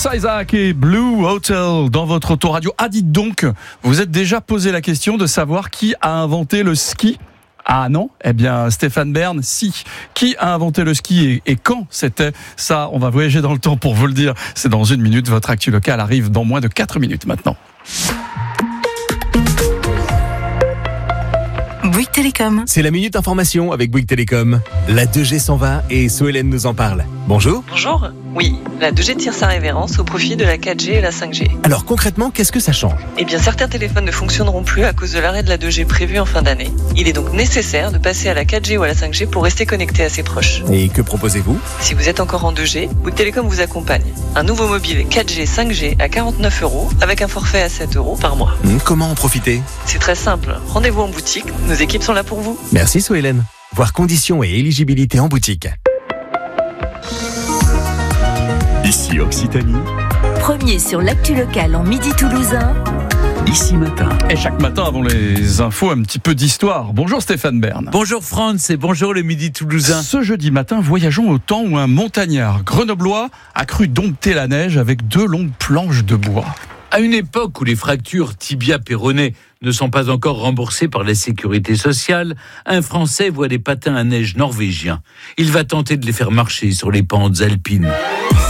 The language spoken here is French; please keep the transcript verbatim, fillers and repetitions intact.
Chris Isaak et Blue Hotel dans votre autoradio. Ah, dites donc, vous êtes déjà posé la question de savoir qui a inventé le ski ? Ah non, eh bien Stéphane Bern, si. Qui a inventé le ski et, et quand c'était ? Ça, on va voyager dans le temps pour vous le dire. C'est dans une minute, votre actu locale arrive dans moins de quatre minutes maintenant. Bouygues Télécom. C'est la Minute Information avec Bouygues Télécom. La deux G s'en va et Sohélène nous en parle. Bonjour. Bonjour. Oui, la deux G tire sa révérence au profit de la quatre G et la cinq G. Alors concrètement, qu'est-ce que ça change ? Eh bien, certains téléphones ne fonctionneront plus à cause de l'arrêt de la deux G prévu en fin d'année. Il est donc nécessaire de passer à la quatre G ou à la cinq G pour rester connecté à ses proches. Et que proposez-vous ? Si vous êtes encore en deux G, Bouygues Télécom vous accompagne. Un nouveau mobile quatre G, cinq G à quarante-neuf euros avec un forfait à sept euros par mois. Hum, comment en profiter ? C'est très simple. Rendez-vous en boutique. Nos équipes sont là pour vous. Merci Sohélène. Voir conditions et éligibilité en boutique. Ici Occitanie, Premier sur l'actu locale en Midi Toulousain. ici matin. Et chaque matin, avant les infos, un petit peu d'histoire. Bonjour Stéphane Bern. Bonjour Franz et bonjour les Midi Toulousains. Ce jeudi matin, voyageons au temps où un montagnard grenoblois a cru dompter la neige avec deux longues planches de bois. À une époque où les fractures tibia-péroné ne sont pas encore remboursées par la sécurité sociale, un Français voit des patins à neige norvégiens. Il va tenter de les faire marcher sur les pentes alpines.